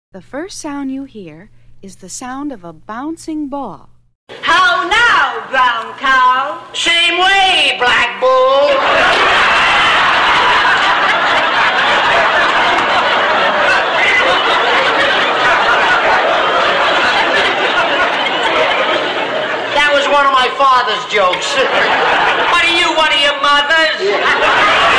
The first sound you hear is the sound of a bouncing ball. How now, brown cow? Same way, black bull. That was one of my father's jokes. What are you, one of your mothers?